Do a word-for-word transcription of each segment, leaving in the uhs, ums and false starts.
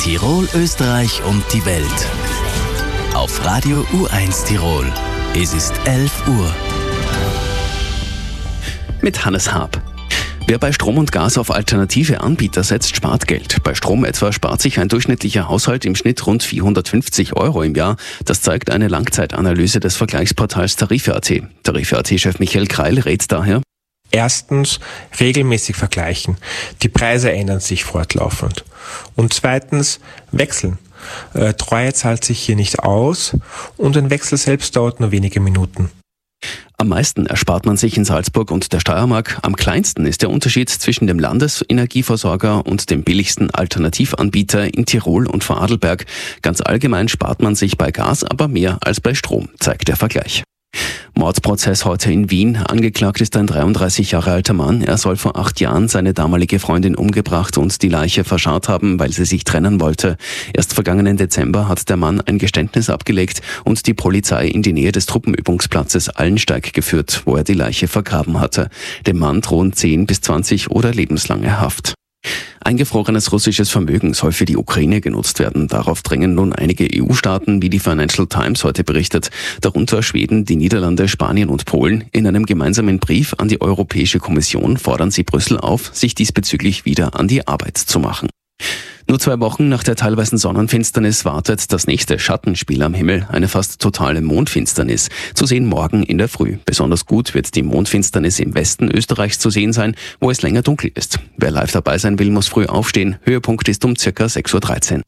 Tirol, Österreich und die Welt. Auf Radio U eins Tirol. Es ist elf Uhr. Mit Hannes Haab. Wer bei Strom und Gas auf alternative Anbieter setzt, spart Geld. Bei Strom etwa spart sich ein durchschnittlicher Haushalt im Schnitt rund vierhundertfünfzig Euro im Jahr. Das zeigt eine Langzeitanalyse des Vergleichsportals Tarife.at. Tarife.at-Chef Michael Kreil rät daher: Erstens, regelmäßig vergleichen. Die Preise ändern sich fortlaufend. Und zweitens, wechseln. Äh, Treue zahlt sich hier nicht aus und ein Wechsel selbst dauert nur wenige Minuten. Am meisten erspart man sich in Salzburg und der Steiermark. Am kleinsten ist der Unterschied zwischen dem Landesenergieversorger und dem billigsten Alternativanbieter in Tirol und Vorarlberg. Ganz allgemein spart man sich bei Gas aber mehr als bei Strom, zeigt der Vergleich. Mordprozess heute in Wien. Angeklagt ist ein dreiunddreißig Jahre alter Mann. Er soll vor acht Jahren seine damalige Freundin umgebracht und die Leiche verscharrt haben, weil sie sich trennen wollte. Erst vergangenen Dezember hat der Mann ein Geständnis abgelegt und die Polizei in die Nähe des Truppenübungsplatzes Allensteig geführt, wo er die Leiche vergraben hatte. Dem Mann drohen zehn bis zwanzig oder lebenslange Haft. Eingefrorenes russisches Vermögen soll für die Ukraine genutzt werden. Darauf drängen nun einige E U-Staaten, wie die Financial Times heute berichtet. Darunter Schweden, die Niederlande, Spanien und Polen. In einem gemeinsamen Brief an die Europäische Kommission fordern sie Brüssel auf, sich diesbezüglich wieder an die Arbeit zu machen. Nur zwei Wochen nach der teilweisen Sonnenfinsternis wartet das nächste Schattenspiel am Himmel, eine fast totale Mondfinsternis. Zu sehen morgen in der Früh. Besonders gut wird die Mondfinsternis im Westen Österreichs zu sehen sein, wo es länger dunkel ist. Wer live dabei sein will, muss früh aufstehen. Höhepunkt ist um circa sechs Uhr dreizehn.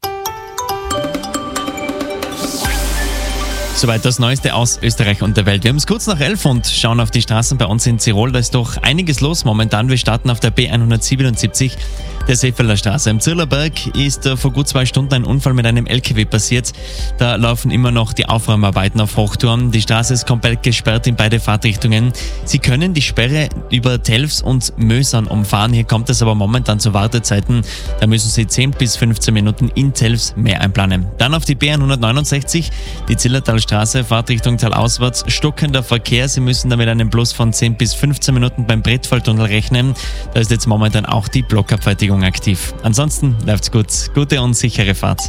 Soweit das Neueste aus Österreich und der Welt. Wir haben es kurz nach elf und schauen auf die Straßen bei uns in Tirol. Da ist doch einiges los momentan. Wir starten auf der B hundertsiebenundsiebzig, der Seefelder Straße. Im Zirlerberg ist äh, vor gut zwei Stunden ein Unfall mit einem L K W passiert. Da laufen immer noch die Aufräumarbeiten auf Hochtouren. Die Straße ist komplett gesperrt in beide Fahrtrichtungen. Sie können die Sperre über Telfs und Mösern umfahren. Hier kommt es aber momentan zu Wartezeiten. Da müssen Sie zehn bis fünfzehn Minuten in Telfs mehr einplanen. Dann auf die B hundertneunundsechzig, die Zillertalstraße. Straße, Fahrtrichtung talauswärts, stockender Verkehr. Sie müssen damit einen Plus von zehn bis fünfzehn Minuten beim Brettfalltunnel rechnen. Da ist jetzt momentan auch die Blockabfertigung aktiv. Ansonsten läuft's gut. Gute und sichere Fahrt.